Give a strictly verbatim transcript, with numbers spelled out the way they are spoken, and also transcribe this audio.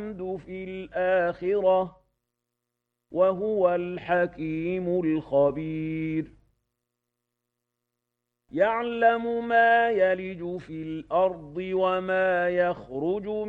في الآخرة وهو الحكيم الخبير يعلم ما يلج في الأرض وما يخرج